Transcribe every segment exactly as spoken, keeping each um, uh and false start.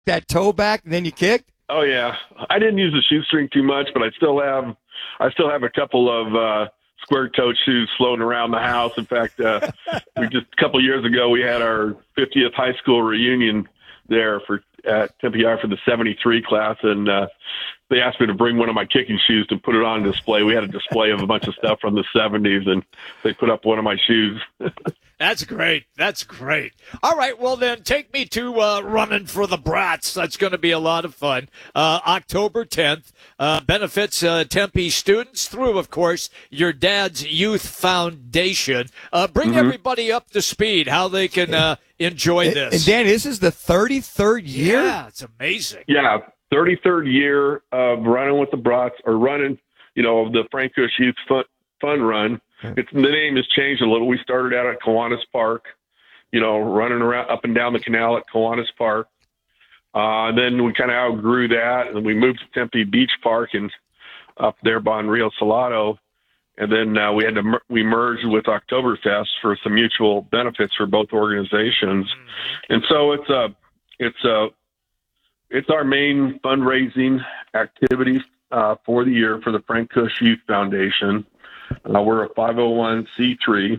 that toe back and then you kicked? Oh yeah, I didn't use the shoestring too much, but I still have, I still have a couple of uh, square-toed shoes floating around the house. In fact, uh, we just a couple years ago we had our fiftieth high school reunion there for at Tempe High for the seventy-three class, and uh, they asked me to bring one of my kicking shoes to put it on display. We had a display of a bunch of stuff from the seventies, and they put up one of my shoes. That's great. That's great. All right, well, then take me to uh, Running for the Brats. That's going to be a lot of fun. Uh, October tenth, uh, benefits uh, Tempe students through, of course, your dad's Youth Foundation. Uh, bring mm-hmm. everybody up to speed, how they can uh, enjoy and, this. And, Dan, this is the thirty-third year? Yeah, it's amazing. Yeah, thirty-third year of Running with the Brats, or running, you know, the Frank Kush Youth Fun, fun Run. It's, the name has changed a little. We started out at Kiwanis Park, you know, running around up and down the canal at Kiwanis Park. Uh, then we kind of outgrew that, and we moved to Tempe Beach Park and up there by Rio Salado. And then uh, we had to mer- we merged with Oktoberfest for some mutual benefits for both organizations. Mm-hmm. And so it's a it's a it's our main fundraising activity uh, for the year for the Frank Kush Youth Foundation. Uh, we're a five oh one c three.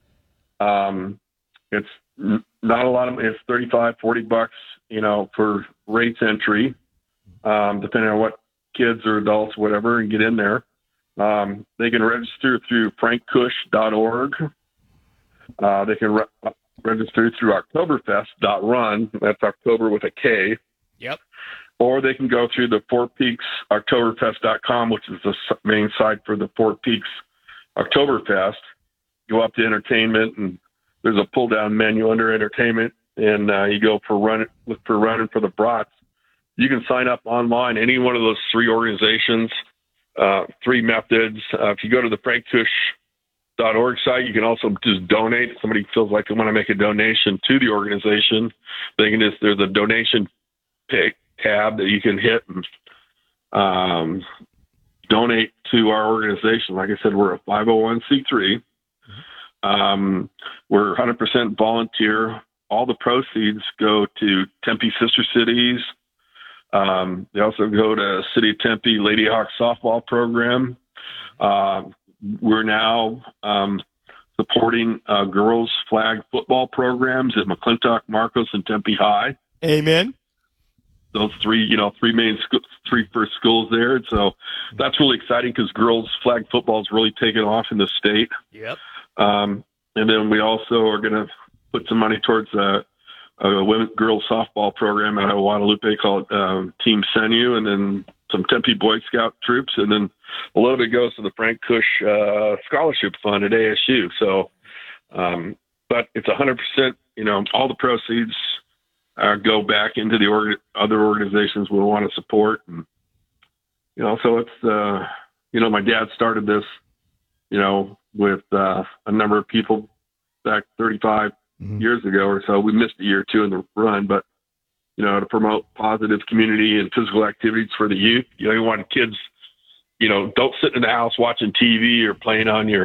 Um, it's n- not a lot of, it's thirty-five, forty bucks, you know, for rates entry, um, depending on what kids or adults, whatever, and get in there. Um, they can register through frank kush dot org. Uh, they can re- register through oktoberfest dot run. That's October with a K. Yep. Or they can go through the Four Peaks oktoberfest dot com, which is the main site for the Four Peaks Oktoberfest. Go up to entertainment, and there's a pull down menu under entertainment, and uh, you go for run look for Running for the Brats. You can sign up online, any one of those three organizations, uh, three methods. Uh, if you go to the frank kush dot org site, you can also just donate. If somebody feels like they want to make a donation to the organization, they can just, there's a donation pick tab that you can hit and um, donate to our organization. Like I said, we're a five oh one c three. Um, we're one hundred percent volunteer. All the proceeds go to Tempe Sister Cities. Um, they also go to City of Tempe Lady Hawk softball program. Uh, we're now um, supporting uh, girls flag football programs at McClintock, Marcos, and Tempe High. Amen. Those three, you know, three main, sc- three first schools there. And so that's really exciting because girls flag football is really taking off in the state. Yep. Um, and then we also are going to put some money towards a, a women's girls softball program out of Guadalupe called um, Team Senu, and then some Tempe Boy Scout troops. And then a little bit goes to the Frank Kush uh, Scholarship Fund at A S U. So, um, but it's one hundred percent, you know, all the proceeds Uh, go back into the org- other organizations we want to support. And, you know, so it's, uh, you know, my dad started this, you know, with uh, a number of people back thirty-five mm-hmm. years ago or so. We missed a year or two in the run, but, you know, to promote positive community and physical activities for the youth. You know, you want kids, you know, don't sit in the house watching T V or playing on your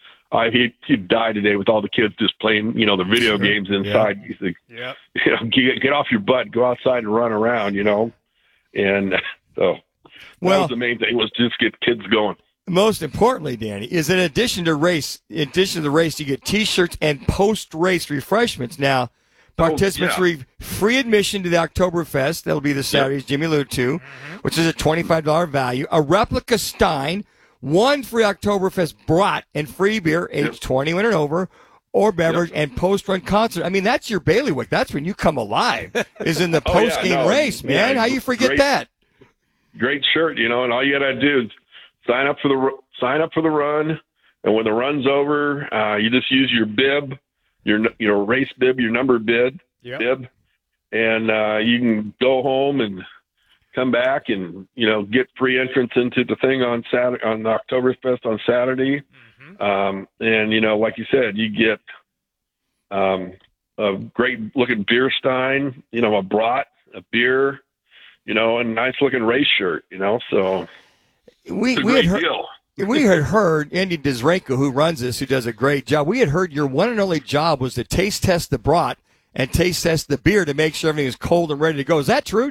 I he'd, he'd die today with all the kids just playing, you know, the video sure. games inside. Yeah. You think, yeah. you know, get, get off your butt, go outside and run around, you know. And so well, that was the main thing, was just get kids going. Most importantly, Danny, is in addition to race, in addition to the race, you get T-shirts and post-race refreshments. Now, participants oh, yeah. receive free admission to the Oktoberfest. That'll be the Saturday, yep. Jimmy alluded to, mm-hmm. which is a twenty-five dollars value. A replica Stein, one free Oktoberfest brat, and free beer, age yep. twenty-one and over, or beverage, yep. and post-run concert. I mean, that's your bailiwick. That's when you come alive, is in the oh, post-game yeah, no, race, man. Yeah, How you forget great, that? Great shirt, you know, and all you got to do is sign up for the sign up for the run, and when the run's over, uh, you just use your bib, your you know race bib, your number bib, yep. bib, and uh, you can go home and come back and, you know, get free entrance into the thing on Saturday, on Oktoberfest on Saturday. Mm-hmm. Um, and, you know, like you said, you get um, a great looking beer stein, you know, a brat, a beer, you know, and a nice looking race shirt, you know, so we, it's a we great had heard, deal. We had heard Andy Dezrenko, who runs this, who does a great job. We had heard your one and only job was to taste test the brat and taste test the beer to make sure everything is cold and ready to go. Is that true?